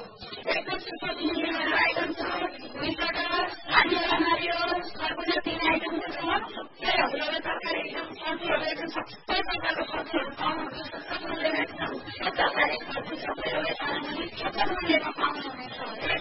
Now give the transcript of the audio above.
एकदम सुपर दिनेहरू आइटम छ विन्टरका खानेहरूलाई मारियो सर्कुलर दिने आइटम छ त्यही हजुरहरूले तरकारी एकदम सब्जीहरू एकदम सबै प्रकारको सब्जीहरू पाउनुहुन्छ सबैले एकदम तरकारी सब्जी सबै एउटा एकदम मूल्यमा पाउनुहुनेछ